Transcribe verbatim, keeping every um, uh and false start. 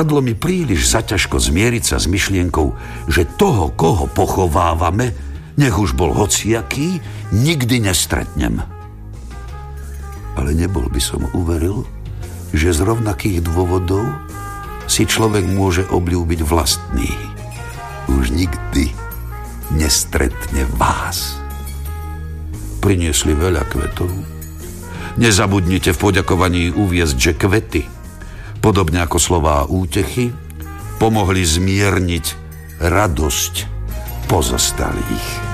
Padlo mi príliš zaťažko zmieriť sa s myšlienkou, že toho, koho pochovávame, nech už bol hociaký, nikdy nestretnem. Ale nebol by som uveril, že z rovnakých dôvodov si človek môže obľúbiť vlastný. Už nikdy nestretne vás. Priniesli veľa kvetov. Nezabudnite v poďakovaní uviesť, že kvety, podobne ako slová útechy, pomohli zmierniť radosť pozostalých.